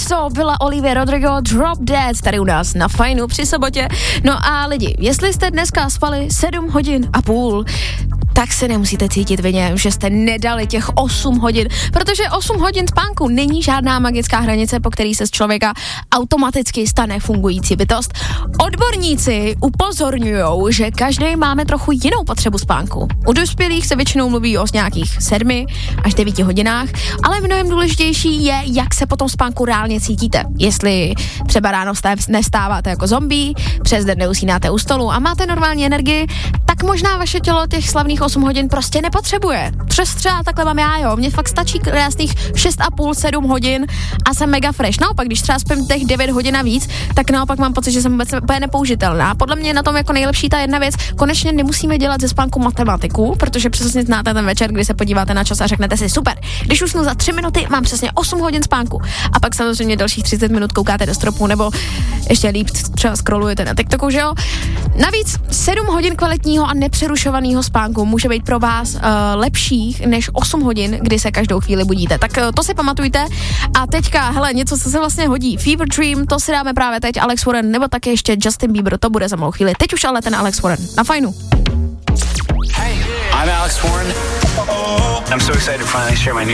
to byla Olivia Rodrigo, Drop Dead, tady u nás na Fajnu při sobotě. No a lidi, jestli jste dneska spali 7 hodin a půl, tak se nemusíte cítit vině, že jste nedali těch 8 hodin, protože 8 hodin spánku není žádná magická hranice, po který se z člověka automaticky stane fungující bytost. Odborníci upozorňujou, že každý máme trochu jinou potřebu spánku. U dospělých se většinou mluví o nějakých 7 až 9 hodinách, ale mnohem důležitější je, jak se po tom spánku reálně cítíte. Jestli třeba ráno nestáváte jako zombie, přes den neusínáte u stolu a máte normální energii, tak možná vaše tělo těch slavných 8 hodin prostě nepotřebuje. Třeba takhle mám já, jo. Mně fakt stačí krásných 6,5-7 hodin a jsem mega fresh. Naopak, když třeba spím těch 9 hodin a víc, tak naopak mám pocit, že jsem vůbec úplně nepoužitelná. Podle mě je na tom jako nejlepší ta jedna věc, konečně nemusíme dělat ze spánku matematiku, protože přesně znáte ten večer, kdy se podíváte na čas a řeknete si super, když usnu za 3 minuty, mám přesně 8 hodin spánku. A pak samozřejmě dalších 30 minut koukáte do stropu nebo ještě líp třeba scrollujete na TikToku, že jo? Navíc 7 hodin kvalitního a nepřerušovaného spánku může být pro vás lepších než 8 hodin, kdy se každou chvíli budíte. Tak to si pamatujte. A teďka, hele, něco, co se vlastně hodí. Fever Dream, to si dáme právě teď, Alex Warren, nebo taky ještě Justin Bieber, to bude za malou chvíli. Teď už ale ten Alex Warren. Na Fajnu. Hey, I'm Alex Warren. I'm so excited to finally share my new